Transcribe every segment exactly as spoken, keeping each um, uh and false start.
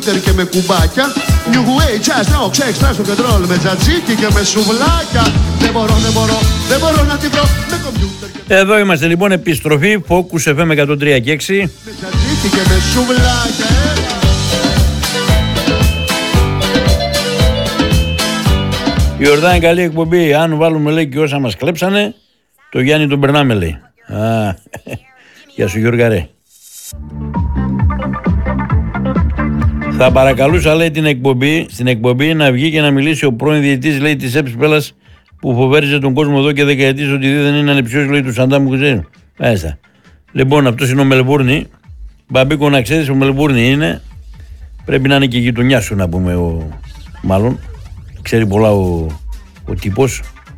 κομπιούτερ και με κουμπάκια. New way, jazz, now, ξέξ, τρας στο κεντρόλ. Με τζατζίκι και με σουβλάκια. Δεν μπορώ, δεν μπορώ, δεν μπορώ να τη βρω. Με κομπιούτερ και... Εδώ είμαστε λοιπόν, επιστροφή, Focus εφ εμ εκατόν τρία και έξι. Με τζατζίκι και με σουβλάκια. Η Ιορδάνη καλή εκπομπή. Αν βάλουμε λέει και όσα μας κλέψανε, το Γιάννη τον περνάμε λέει. Α, γεια σου Γιώργα ρε. Θα παρακαλούσα λέει την εκπομπή, στην εκπομπή να βγει και να μιλήσει ο πρώην διαιτητής λέει της ΕΠΣ Πέλλας που φοβέριζε τον κόσμο εδώ και δεκαετίες ότι δεν είναι ανεψιός λέει του Σαντάμου Κουζέν. Μάλιστα. Λοιπόν, αυτός είναι ο Μελβούρνη. Μπαμπίκο να ξέρεις, ο Μελβούρνη είναι. Πρέπει να είναι και η γειτονιά σου να πούμε, ο... μάλλον. Ξέρει πολλά ο, ο τύπος.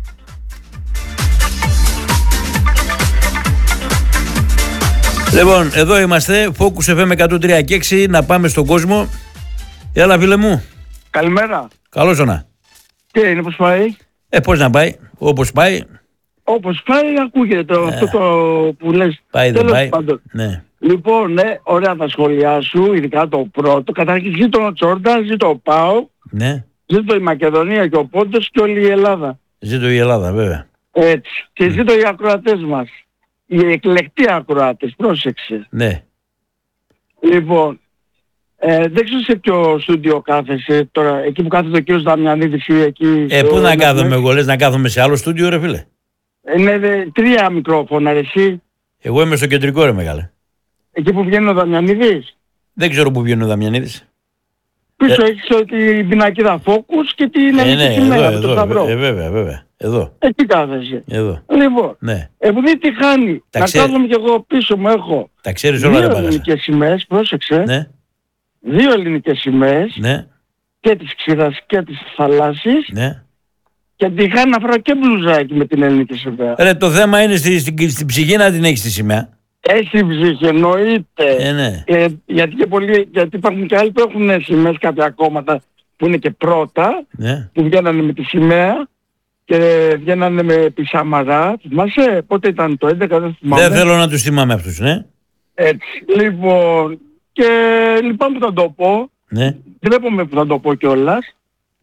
Λοιπόν, εδώ είμαστε, Focus εφ εμ εκατόν τρία και έξι, να πάμε στον κόσμο. Έλα φίλε μου. Καλημέρα. Καλώς όνα. Τι είναι, πώς πάει? Ε, πώς να πάει, όπως πάει. Όπως πάει ακούγεται το, ε, αυτό το που λες. Πάει δεν πάει. Ναι. Λοιπόν, ναι, ωραία τα σχόλιά σου, ειδικά το πρώτο. Καταρχήν ζήτω ο Τσόρντα, ζήτω ο ΠΑΟ, Ναι. ζήτω η Μακεδονία και ο Πόντος και όλη η Ελλάδα. Ζήτω η Ελλάδα βέβαια. Έτσι. Και Mm. ζήτω οι ακροατές μας. Οι εκλεκτοί ακροατές, πρόσεξε. Ναι. Λοιπόν, ε, δεν ξέρω σε ποιο στούντιο κάθεσαι τώρα, εκεί που κάθεται ο κύριος Δαμιανίδης ή εκεί... Ε, στο- πού να κάθομαι εγώ, λες να κάθομαι σε άλλο στούντιο ρε φίλε. Είναι δε, τρία μικρόφωνα, ρε, εσύ. Εγώ είμαι στο κεντρικό ρε μεγάλε. Εκεί που βγαίνει ο Δαμιανίδης. Δεν ξέρω πού βγαίνει ο Δαμιανίδης. Πίσω έχεις την πινακίδα Focus και την Ε, ναι, ελληνική εδώ, μέρα με το εδώ, σταυρό. ε, βέβαια, βέβαια. Εδώ, Εκεί κάθεσαι. εδώ. Λοιπόν, Ναι. επειδή τι χάνει, Τα να ξέρει- κάθομαι κι εγώ πίσω μου έχω Τα ξέρεις όλα ρε δύο παγάσα. ελληνικές σημαίες, πρόσεξε, Ναι, δύο ελληνικές σημαίες ναι, και της ξηράς και της θαλάσσης ναι. και τη χάνει να φέρω και μπλουζάκι με την ελληνική σημαία. Ρε το θέμα είναι στη, στην, στην ψυχή να την έχεις τη σημαία. Έχει ψυχή, εννοείται. Ε, ναι. Ε, γιατί, και πολλοί, γιατί υπάρχουν και άλλοι που έχουν σημαίες, κάποια κόμματα που είναι και πρώτα, Ναι. που βγαίνανε με τη σημαία και βγαίνανε με πισαμαρά. Θυμάσαι πότε ήταν το έντεκα, δεν θυμάμαι. Δεν θέλω να τους θυμάμαι αυτούς, ναι. Έτσι. Λοιπόν, και λυπάμαι που θα το πω. Ναι. Ντρέπομαι που θα το πω κιόλας.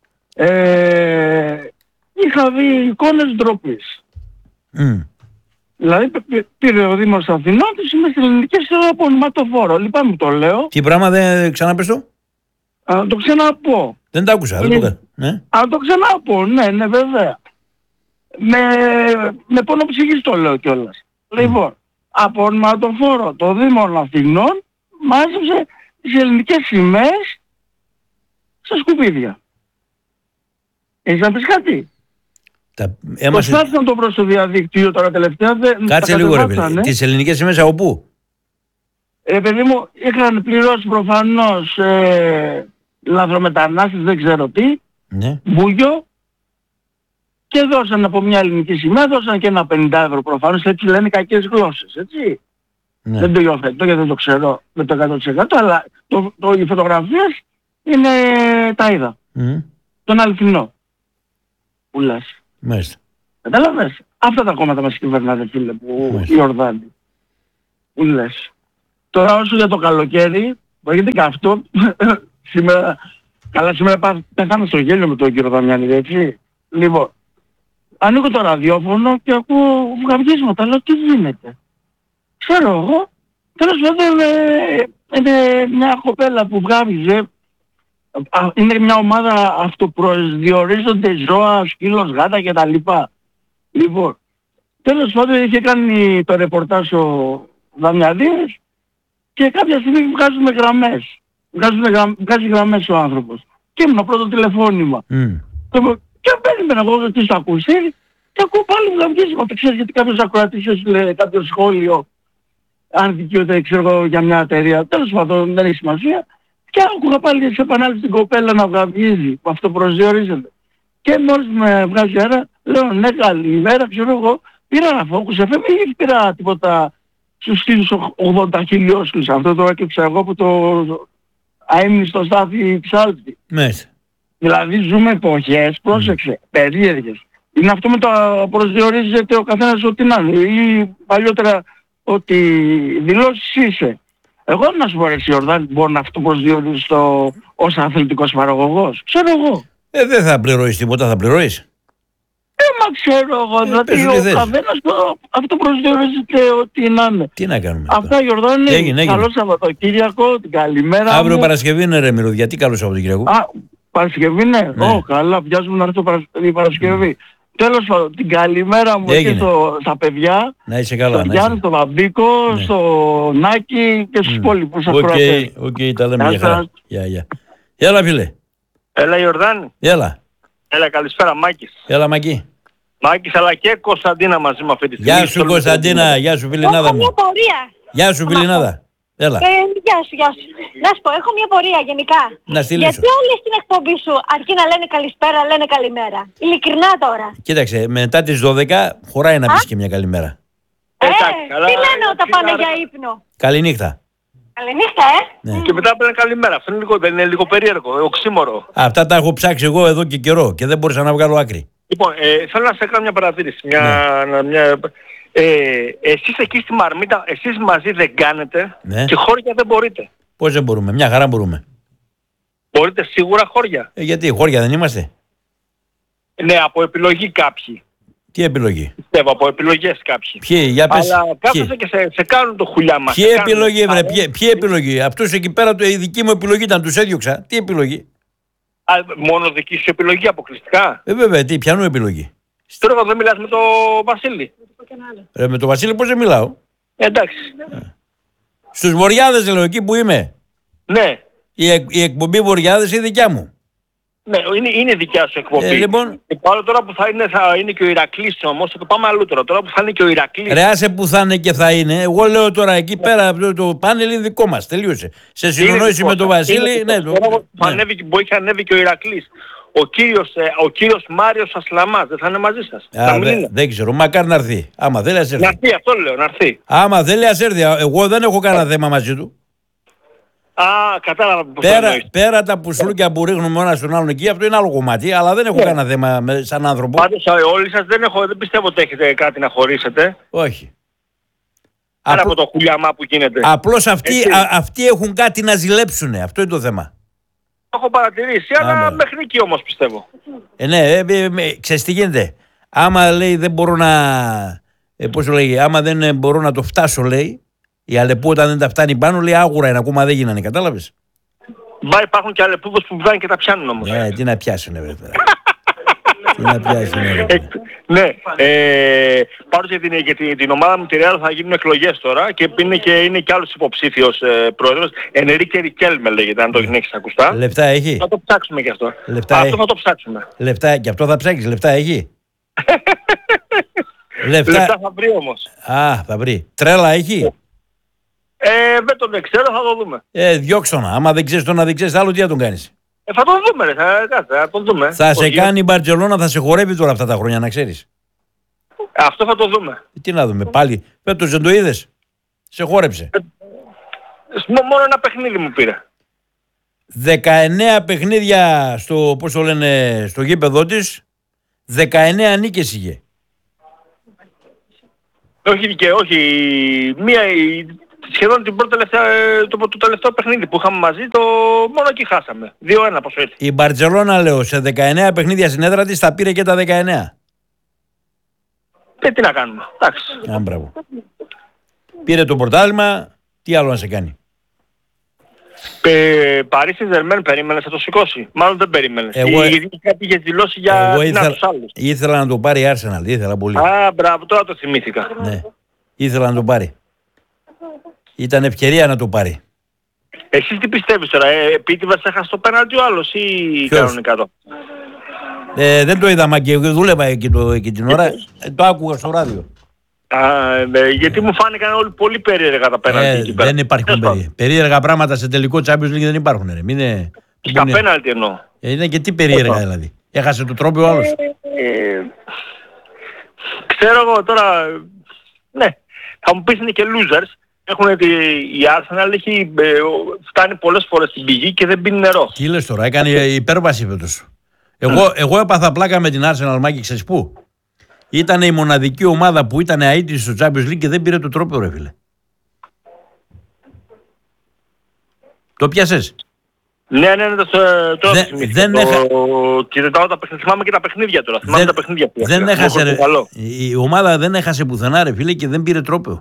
Ε, είχα δει εικόνες ντροπής. Mm. Δηλαδή π- π- πήρε ο Δήμος Αθηνών τις είμαι στην ελληνική στο απονηματοφόρο. Λυπάμαι που το λέω. Τι πράγμα δεν ξαναπες το. Α, να το ξαναπώ. Δεν τα άκουσα, δεν το κα- ναι. Α, το ξαναπώ, ναι, ναι, βέβαια. Με, με πόνο ψυχής το λέω κιόλας. Mm. Λοιπόν, από ορματοφόρο το Δήμο Αθηνών μάζεψε τις ελληνικές σημαίες στα σκουπίδια. Έχεις να πεις κάτι? Τα... Έμασε... Προσπάθησα να το βρω στο διαδίκτυο τώρα τελευταία. Δεν, Κάτσε τα λίγο ρε κατεβάσανε. παιδί. Τις ελληνικές σημαίες από πού. Ε, παιδί μου, είχαν πληρώσει προφανώς ε, λαθρομετανάστες, δεν ξέρω τι, Ναι. μπούγιο, και δώσαν από μια ελληνική σημαία, δώσαν και ένα πενήντα ευρώ προφανώς, έτσι λένε κακές γλώσσες, έτσι. Ναι. Δεν το υιοθετώ γιατί δεν το ξέρω με το εκατό τοις εκατό, αλλά το, το, οι φωτογραφίες είναι τα είδα. Mm. Τον αληθινό που λες. Μάλιστα. Κατάλαβες. Αυτά τα κόμματα μας κυβερνάνε, φίλε, που Μάλιστα. η Ορδάνη. Που λες. Τώρα όσο για το καλοκαίρι, γιατί και αυτό, σήμερα, καλά σήμερα πά- πεθάνω στο γέλιο με τον κύριο Δαμιανίδη, έτσι. Λοιπόν, ανοίγω το ραδιόφωνο και ακούω βγαυγίσματα, λέω τι γίνεται. Ξέρω εγώ, τέλος πάντων ε, είναι μια κοπέλα που βγάβιζε, α, είναι μια ομάδα αυτοπροσδιορίζονται ζώα, σκύλος, γάτα κτλ. Λοιπόν, τέλος πάντων είχε κάνει το ρεπορτάζ ο Δαμιανίδης και κάποια στιγμή βγάζουμε γραμμές. Βγάζουμε γραμ, βγάζει γραμμές ο άνθρωπος. Και ήμουν πρώτο τηλεφώνημα. Mm. Και, και περίμενα εγώ εκεί στο ακουστήρι και ακούω πάλι βγαυγίσματα. Ξέρεις γιατί κάποιος ακροατής έστειλε κάποιο σχόλιο αν δικαιούται ξέρω εγώ για μια εταιρεία. Τέλος πάντων δεν έχει σημασία. Και άκουγα πάλι σε επανάληψη την κοπέλα να βγαυγίζει που αυτό προσδιορίζεται. Και μόλις με βγάζει αέρα, λέω ναι καλημέρα, ξέρω εγώ, πήρα ένα Focus εφ εμ ή πήρα τίποτα στους χίλιους ογδόντα χιλιόσκλους. Αυτό το έκλειψα εγώ που το αείμνη στο στάθι ψάλτη. Μάλιστα. Δηλαδή ζούμε εποχές, πρόσεξε, mm. περίεργες. Είναι αυτό με το προσδιορίζεται ο καθένας ό,τι να είναι. Ή παλιότερα ότι δηλώσεις είσαι. Εγώ να σου πω, ρε Ιορδάνη, μπορώ να αυτοπροσδιορίσω ως αθλητικός παραγωγός. Ξέρω εγώ. Ε, δεν θα πληρώεις τίποτα, θα πληρώεις. Ε, μα ξέρω εγώ, δηλαδή πες ό,τι θες. ο καθένας το- αυτοπροσδιορίζεται ό,τι να είναι. Τι να κάνουμε. Αυτά τώρα. Ιορδάνη, Έγινε, έγινε. καλό Σαββατοκύριακο, την καλημέρα Αύριο μου. Παρασκευή είναι ρε Μυρωδιά, τι καλό Σαββατοκύριακο. Α, Παρασκευή ναι. Ναι. Ω, καλά, βιάζουμε να έρθω Παρασ- την Παρασκευή. Τέλος πάντων, την καλημέρα μου Έγινε. εκεί στο, στα παιδιά, Να είσαι καλά. στον να Γιάννη, είσαι. στον Βαμπίκο, Ναι. στο Νάκη και στους υπόλοιπους Οκ, ακροατές. οκ, τα λέμε Γεια για χαρά. σας. Γεια, γεια. Έλα φίλε, Έλα Ιορδάνη. έλα. Έλα καλησπέρα Μάκης. Έλα Μακή. Μάκης αλλά και Κωνσταντίνα μαζί με αυτή τη στιγμή. Γεια σου Στον- Κωνσταντίνα, γεια σου Φιλινάδα Έχω μια μου. πορεία. Γεια σου Φιλινάδα. Έλα. Ε, γεια σου, γεια σου. Να σου πω, έχω μια πορεία γενικά. Να στείλεις. Γιατί όλοι στην εκπομπή σου αρκεί να λένε καλησπέρα, λένε καλημέρα. Ειλικρινά τώρα. Κοίταξε, μετά τις δώδεκα χωράει να πεις και μια καλημέρα. Ε, Εντάξει, αλλά τι λένε όταν έτσι πάνε να- για ύπνο. Καληνύχτα. Καληνύχτα, ε. Ναι. Και μετά πάνε καλημέρα. Αυτό είναι λίγο, δεν είναι λίγο περίεργο, ε, οξύμορο. Αυτά τα έχω ψάξει εγώ εδώ και καιρό και δεν μπορούσα να βγάλω άκρη. Λοιπόν, ε, θέλω να σε κάνω μια παρατήρηση. Μια, να- μια, ε, εσείς εκεί στη Μαρμίτα, εσείς μαζί δεν κάνετε Ναι. και χώρια δεν μπορείτε. Πώς δεν μπορούμε, μια χαρά μπορούμε. Μπορείτε σίγουρα χώρια. Ε, γιατί, χώρια δεν είμαστε. Ναι, από επιλογή κάποιοι. Τι επιλογή. Πιστεύω, από επιλογές κάποιοι. Ποιοι, για πες. Αλλά Ποιοι, κάθονται και σε, σε κάνουν το χουλιά μας. ποιοι σε κάνουν επιλογή, βρε, παρέα. ποιοι, ποιοι επιλογή. Αυτούς εκεί πέρα, το, η δική μου επιλογή ήταν, τους έδιωξα. Τι επιλογή. Α, μόνο δική σου επιλογή αποκλειστικά. Ε, βέβαια, τι, πιανού επιλογή. Τώρα δεν μιλάς με τον Βασίλη. Ρε, με τον Βασίλη πώς δεν μιλάω. Ε, εντάξει. Στους Βορειάδες λέω, εκεί που είμαι. Ναι. Η, εκ- η εκπομπή Βορειάδες είναι δικιά μου. Ναι, είναι, είναι δικιά σου εκπομπή. Ε, λοιπόν. Και πάλι τώρα που θα είναι, θα είναι και ο Ηρακλής όμως, θα το πάμε αλλού τώρα. Τώρα που θα είναι και ο Ηρακλής. Ρε, άσε που θα είναι και θα είναι. Εγώ λέω τώρα εκεί πέρα το, το πάνελ είναι δικό μας. Τελείωσε. Σε συνεννόηση με τον Βασίλη. Ναι, το, Τώρα που θα ναι. ανέβει, μπορεί και ανέβει και ο Ηρακλής. Ο κύριος, ε, ο κύριος Μάριος Ασλαμάς δεν θα είναι μαζί σας. Α, θα μην δε- είναι. δεν ξέρω. Μακάρι να έρθει. Άμα θέλει, ας Να έρθει. έρθει, αυτό λέω, να έρθει. Άμα θέλει, ας έρθει. Εγώ δεν έχω κανένα θέμα μαζί του. Α, κατάλαβα πώς το Πέρα, εννοείς. πέρα τα πουσλούκια που ρίχνουμε ένα στον άλλον εκεί, αυτό είναι άλλο κομμάτι. Αλλά δεν έχω Ναι. κανένα θέμα με, σαν άνθρωπο. Πάντως ε, όλοι σας δεν, έχω, δεν πιστεύω ότι έχετε κάτι να χωρίσετε. Όχι. Πέρα Απλ- από το χουλιαμά που γίνεται. Απλώς αυτοί, Έτσι. α- αυτοί έχουν κάτι να ζηλέψουν. Αυτό είναι το θέμα. Το έχω παρατηρήσει, αλλά Άμα. μέχρι εκεί όμως πιστεύω. Ε, ναι, ε, ε, ε, ξέρεις τι γίνεται. Άμα λέει δεν μπορώ να. Ε, πώς το λέγει, άμα δεν ε, μπορώ να το φτάσω, λέει. Η Αλεπού όταν δεν τα φτάνει πάνω, λέει άγουρα είναι, ακόμα δεν γίνανε, κατάλαβες. Μπα υπάρχουν και αλεπούδες που βγαίνουν και τα πιάνουν όμως. Ε, τι να πιάσουνε, βέβαια. τι να πιάσουνε, ρε. Ε, ναι, ε, πάντως για την, για την, την ομάδα μου τη Real θα γίνουν εκλογές τώρα και είναι και, είναι και άλλος υποψήφιος ε, πρόεδρος. Ενρίκε Ρικέλμε λέγεται, αν το έχεις ακουστά. Λεφτά έχει. Θα το ψάξουμε και αυτό. Λεπτά αυτό έχει. θα το ψάξουμε. Λεφτά, και αυτό θα ψάξεις, λεφτά έχει. λεφτά. Λεφτά θα βρει όμως. Α, θα βρει. Τρέλα έχει. Ε, δεν τον ξέρω, θα το δούμε. Ε, διώξω να. Άμα δεν ξέρεις τον να δεν ξέρεις άλλο, τι θα τον κάνεις. Ε, θα το δούμε ρε, θα, κάτσε, θα το δούμε. Θα σε Όχι, κάνει η Μπαρτσελώνα, θα σε χορεύει τώρα αυτά τα χρόνια, να ξέρεις. Αυτό θα το δούμε. Τι να δούμε, πάλι. Φέτος δεν το είδες. Σε χόρεψε. Μ- Μόνο ένα παιχνίδι μου πήρε. δεκαεννέα παιχνίδια στο, πώς το λένε, στο γήπεδο της, δεκαεννέα νίκες είχε. Όχι και όχι. Μία, η- σχεδόν την πρώτη τελευταία, το, το τελευταίο παιχνίδι που είχαμε μαζί, το μόνο εκεί χάσαμε. δύο ένα πόσο έτσι. Η Μπαρτσελώνα, λέω, σε δεκαεννέα παιχνίδια στην έδρα της, τα πήρε και τα δεκαεννέα. Ε, τι να κάνουμε. Εντάξει. Α, μπράβο. Πήρε το πρωτάθλημα, τι άλλο να σε κάνει. Ε, Παρίσι Ζερμέν περίμενες θα το σηκώσει. Μάλλον δεν περίμενες. Εγώ- Ή- Γιατί κάτι είχε δηλώσει για Εγώ να, ήθελα, τους άλλους. ήθελα να το πάρει η Arsenal, ήθελα πολύ. Α, μπράβο, τώρα το θυμήθηκα. Ναι, ήθελα να το πάρει. Ήταν ευκαιρία να το πάρει. Εσείς τι πιστεύεις τώρα, ε, επίτηδες έχασε το πέναλτι ο άλλος ή Ποιος? κανονικά το. Ε, δεν το είδα, μα και εγώ δούλευα εκεί, το, εκεί την ώρα. Ε, το άκουγα στο ράδιο. Α, ε, γιατί μου φάνηκαν όλοι πολύ περίεργα τα πέναλτι Ε, εκεί πέρα. δεν υπάρχουν Τέλος πάντων. περί... περίεργα πράγματα σε τελικό Champions League, δεν υπάρχουν. Ρε. Μην είναι... Στα μην είναι- πέναλτι εννοώ. Ε, είναι και τι περίεργα δηλαδή. Έχασε το τρόπο ο άλλος. Ε, ξέρω εγώ τώρα, ναι, θα μου πεις είναι και losers. Έχουν τη, η Arsenal έχει ε, φτάνει πολλές φορές στην πηγή και δεν πίνει νερό. Τι λες τώρα, έκανε υπέρβαση φέτος. Εγώ, εγώ έπαθα πλάκα με την Arsenal, Μάκη, ξέρεις πού. Ήταν η μοναδική ομάδα που ήταν αίτητη στο Champions League και δεν πήρε το τρόπο, ρε φίλε. Το πιάσες? Ναι, ναι, ναι, το, το, Δεν- θυμήθηκα. δεν το, έχα- και ρωτάω τα παιχνίδια, θυμάμαι και τα παιχνίδια τώρα. Θυμάμαι Δεν, τα παιχνίδια. που δεν έφυγα. έχασε, Μου ρε, έρχεται καλό. η ομάδα δεν έχασε πουθενά, ρε φίλε, και δεν πήρε τρόπαιο.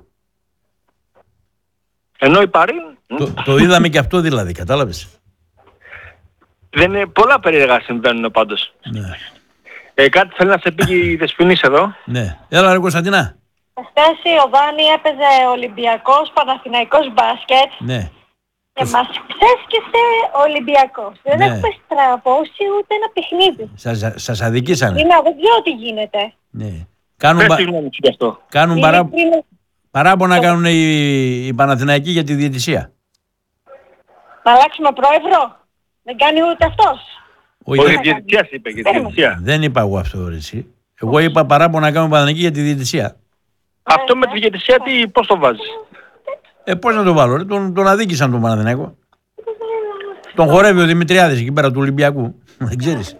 Ενώ η Παρί Το, το είδαμε και αυτό δηλαδή, κατάλαβες. δεν είναι πολλά περίεργα συμβαίνουν πάντως. Ναι. Ε, κάτι θέλει να σε πει η Δεσποινής εδώ. Ναι. Έλα ρε Κωνσταντινά. Χθες η Οδάνη έπαιζε Ολυμπιακός, Παναθηναϊκός μπάσκετ Ναι. και μας ξέσκησε ο Ολυμπιακός. Δεν Ναι. έχουμε στραβώσει ούτε ένα παιχνίδι. Σας, σας αδικήσανε. Είναι, δεν ξέρω τι γίνεται. Ναι. Κάνουν, Πες πα- τη γνώμη σου γι' αυτό. κάνουν παρά, Είναι- παράπονα κάνουν οι, οι Παναθηναϊκοί για τη διαιτησία. Να αλλάξουμε πρόεδρο. Δεν κάνει ούτε αυτός. Όχι, Όχι, δεν- διαιτησίας είπε, για τη διαιτησία. δεν είπα εγώ αυτό, ρε, εσύ. Εγώ είπα παράπονα κάνουν οι Παναθηναϊκοί για τη διαιτησία. Αυτό με τη διαιτησία τι, πώς το βάζεις. Ε, πώς να το βάλω, ρε, τον, τον αδίκησαν τον Παναθηναϊκό. Τον χορεύει ο Δημητριάδης εκεί πέρα του Ολυμπιακού. Δεν ξέρεις.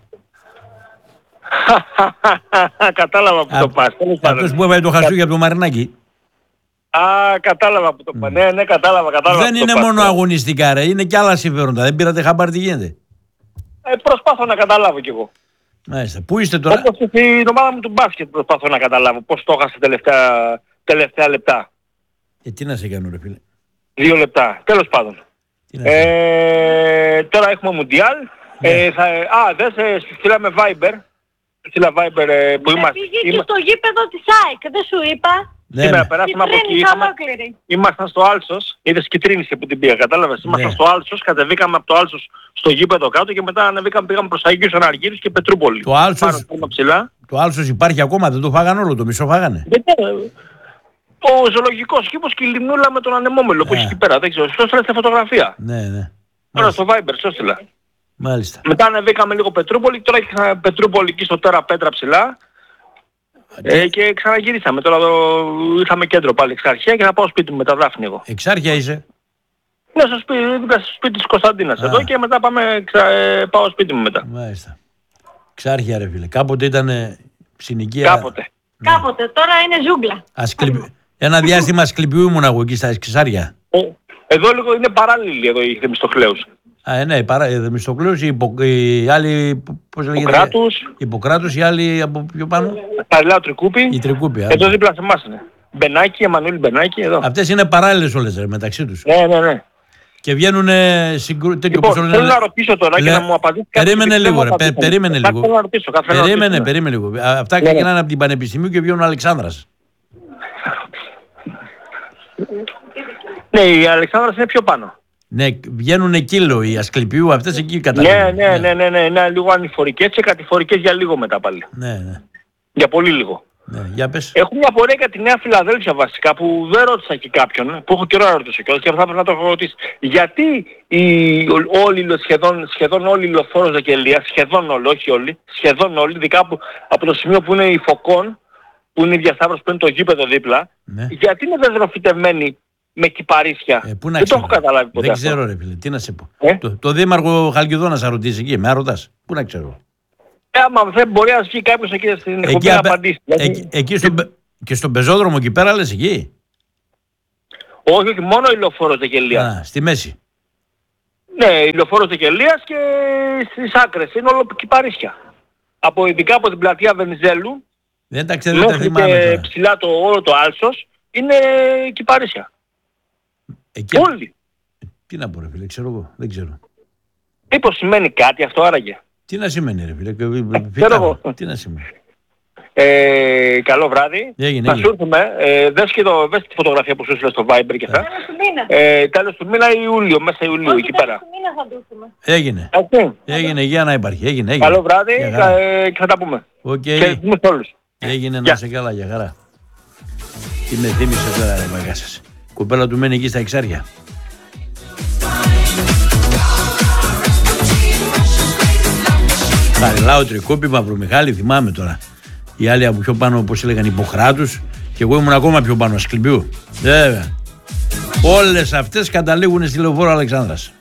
Κατάλαβα που το πας. Τέλος πάντων. Αυτός που έβαλε το χασούγι από το Μαρινάκι. Α, κατάλαβα που το πας. Ναι, ναι, κατάλαβα, κατάλαβα. Δεν που είναι το πας. μόνο αγωνιστικά, ρε. Είναι και άλλα συμφέροντα. Δεν πήρατε χαμπάρι τι γίνεται. Ε, προσπάθω να καταλάβω κι εγώ. Μάλιστα. Πού είστε τώρα? Όπως και στην ομάδα μου του μπάσκετ προσπάθω να καταλάβω πώς το έχασε τελευταία, τελευταία λεπτά. Ε, τι να σε κάνω, ρε φίλε. Δύο λεπτά. Τέλος πάντων. Τι να σε κάνω. Ε, τώρα έχουμε Μουντιάλ. Ε, θα, α, δεν σε στείλαμε Viber. Στείλα Viber ε, που Θα είμαστε. πήγε και Είμα, στο γήπεδο της ΑΕΚ, δεν σου είπα. Ναι, σήμερα ναι. περάσαμε από εκεί. Κιτρίνη Είχαμε, ολόκληρη. ήμασταν στο Άλσος. Είδες Κιτρίνησε που την πήγα, κατάλαβες. Ήμασταν Ναι. στο Άλσος, κατεβήκαμε από το Άλσος στο γήπεδο κάτω και μετά ανεβήκαμε, πήγαμε προς Αγίους Αναργύρους και Πετρούπολη. Το Άλσος- Πάνω, πάνω ψηλά. Το Άλσος υπάρχει ακόμα, δεν το φάγαν όλο, το μισό φάγανε. Δεν ξέρω. Ο ζωολογικός κήπος και η λιμνούλα με τον ανεμόμελο που Α. έχει εκεί πέρα. Δεν ξέρω. Σου έστειλα τη φωτογραφία. Ναι, ναι. Τώρα στο Viber, σου έστειλα. Μάλιστα. Μετά ανεβήκαμε λίγο Πετρούπολη, τώρα έχει ξανα Πετρούπολη εκεί στο Τέρα Πέτρα ψηλά. Ε, και ξαναγυρίσαμε. Τώρα εδώ ήρθαμε κέντρο πάλι εξ αρχαία και θα πάω σπίτι μου με τα Δάφνη εγώ. Εξάρχεια είσαι. Ναι, στο σπίτι, δίπλα στο σπίτι της Κωνσταντίνας Α. εδώ και μετά πάμε, ξα, ε, πάω σπίτι μου μετά. Μάλιστα. Εξάρχεια, ρε φίλε. Κάποτε ήταν συνοικία. Κάποτε. Κάποτε, τώρα είναι ζούγκλα. Ασκληπ... Ένα διάστημα ασκληπιού ήμουν εγώ εκεί στα Εξάρχεια. Ε, εδώ λίγο είναι παράλληλη εδώ η Θεμιστοκλέους. Α, ε, ναι, παρά, ε, Μισθοκλέους, οι, υπο, οι άλλοι, πώς Ο λέγεται, Κράτους, Υποκράτους, οι άλλοι από πιο πάνω, Καριλάου Τρικούπη, η Τρικούπη. α. εδώ δίπλα σε εμάς είναι. Μπενάκη, Εμμανουήλ Μπενάκη, εδώ. Αυτές είναι παράλληλες όλες ρε, μεταξύ τους. Ναι, ναι, ναι. Και βγαίνουν συγκρού... τέτοιο Λοιπόν, πώς το θέλω λένε. να ρωτήσω τώρα Λε- και να μου απαντήσει κάτι. Περίμενε γιατί λίγο, δεν ρε, μου πε- απαντήσατε. περίμενε Κάτι λίγο. θέλω να ρωτήσω, κάτι θέλω να Περίμενε, ρωτήσω. περίμενε λίγο. Α, Αυτά Ναι, ξεκινάνε ναι. από την Πανεπιστημίου και βγαίνουν Αλεξάνδρας. Ναι, η Αλεξάνδρας είναι πιο πάνω. Ναι, βγαίνουν κύλο οι Ασκληπιού, αυτές εκεί Ναι, καταλήγουν. ναι, ναι, ναι, ναι, είναι λίγο ανηφορικές και κατηφορικές για λίγο μετά πάλι. Ναι, ναι, Για πολύ λίγο. ναι. Για πες. Έχω μια πορεία για τη Νέα Φιλαδέλφια βασικά που δεν ρώτησα και κάποιον, που έχω καιρό να ρωτήσω κιόλας και θα πρέπει να το έχω ρωτήσει. Γιατί η, όλοι, σχεδόν, σχεδόν όλοι οι λοφόρος Δεκελίας, σχεδόν όλοι, όχι όλοι, σχεδόν όλοι, ειδικά από, από το σημείο που είναι η Φωκών, που είναι η διασταύρωση που είναι το γήπεδο δίπλα, Ναι. γιατί είναι δεδροφητευμένοι με κυπαρίσια. Ε, πού να δεν το ξέρω. έχω καταλάβει ποτέ Δεν αυτό. ξέρω, ρε φίλε, τι να σε πω. Ε? Το, το δήμαρχο Χαλκιδόνα να ρωτήσει εκεί, με ρωτάς. Πού να ξέρω. Ε, άμα δεν μπορεί να βγει κάποιος εκεί στην εκπομπή να απε- απαντήσει. Δηλαδή, εκεί, εκεί στον, πε- και στον πεζόδρομο εκεί πέρα λες εκεί. όχι, όχι, μόνο η λοφόρος Δεκελίας. Α, στη μέση. Ναι, η λεωφόρος Δεκελίας και στις άκρες. Είναι όλο κυπαρίσια. Από, ειδικά από την πλατεία Βενιζέλου Δεν τα ξέρω, δεν τα μέχρι θυμάμαι και τώρα. ψηλά το όλο το Άλσος είναι κυπαρίσια. Εκεί, Όλοι. τι να πω ρε φίλε, ξέρω εγώ, δεν ξέρω. Μήπως σημαίνει κάτι αυτό άραγε. Τι να σημαίνει ρε φίλε, και- ξέρω πείτε εγώ. μου, τι να σημαίνει. Ε, καλό βράδυ. Έγινε, Θα έγινε. σου έρθουμε. Ε, δες και το, δες τη φωτογραφία που σου έστειλα στο Viber και αυτά. Τέλος του μήνα. Ε, τέλος του μήνα Ιούλιο, μέσα Ιουλίου Όχι, εκεί τέλος πέρα. του μήνα θα το έχουμε. Έγινε, Έτσι. έγινε, για να υπάρχει, έγινε, έγινε. Καλό βράδυ Για χαρά. ε, και θα τα πούμε. Οκ, Και ευχαριστούμε σε όλους. έγινε να Γεια. σε καλά, για χαρά. Τι με θύμισε τώρα ρε μαγά σας. Κοπέλα του μένει εκεί στα Εξάρχεια. Χαριλάου Τρικούπη, Μαυρομιχάλη, θυμάμαι τώρα. Οι άλλοι από πιο πάνω, όπως έλεγαν, Υποκράτους. Και εγώ ήμουν ακόμα πιο πάνω, Ασκληπιού. Βέβαια. Όλες αυτές καταλήγουν στη Λεωφόρο Αλεξάνδρας.